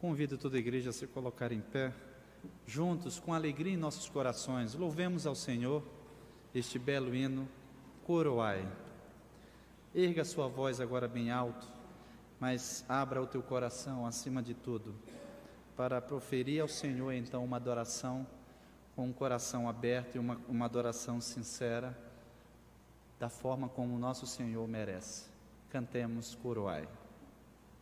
Convido toda a igreja a se colocar em pé, juntos, com alegria em nossos corações, louvemos ao Senhor este belo hino, Coroai. Erga a sua voz agora bem alto, mas abra o teu coração acima de tudo, para proferir ao Senhor então uma adoração com um coração aberto e uma adoração sincera, da forma como o nosso Senhor merece. Cantemos Coroai.